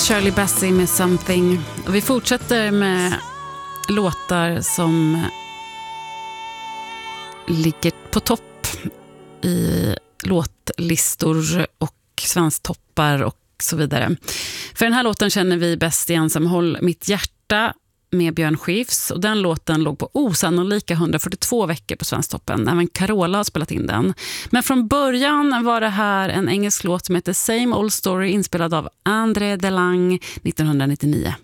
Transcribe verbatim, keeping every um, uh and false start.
Shirley Bassey med Something. Och vi fortsätter med låtar som ligger på topp i låtlistor och svensktoppar och så vidare. För den här låten känner vi bäst igen som Håll mitt hjärta med Björn Skifs, och den låten låg på osannolika hundrafyrtiotvå veckor på Svensktoppen. Även Carola har spelat in den. Men från början var det här en engelsk låt som heter Same Old Story, inspelad av André Delang nittonhundranittionio.